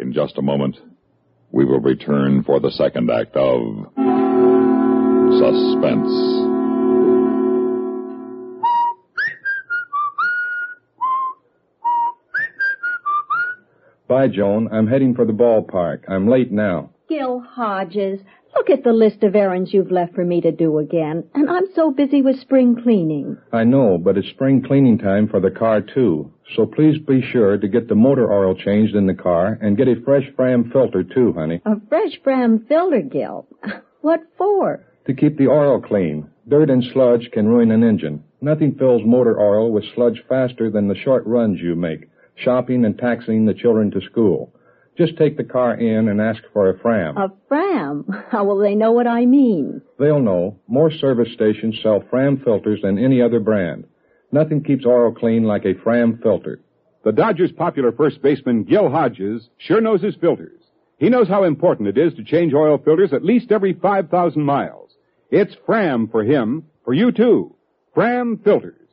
In just a moment, we will return for the second act of Suspense. Bye, Joan. I'm heading for the ballpark. I'm late now. Gil Hodges, look at the list of errands you've left for me to do again, and I'm so busy with spring cleaning. I know, but it's spring cleaning time for the car, too. So please be sure to get the motor oil changed in the car and get a fresh Fram filter, too, honey. A fresh Fram filter, Gil? What for? To keep the oil clean. Dirt and sludge can ruin an engine. Nothing fills motor oil with sludge faster than the short runs you make, shopping and taxiing the children to school. Just take the car in and ask for a Fram. A Fram? How will they know what I mean? They'll know. More service stations sell Fram filters than any other brand. Nothing keeps oil clean like a Fram filter. The Dodgers' popular first baseman, Gil Hodges, sure knows his filters. He knows how important it is to change oil filters at least every 5,000 miles. It's Fram for him, for you too. Fram filters.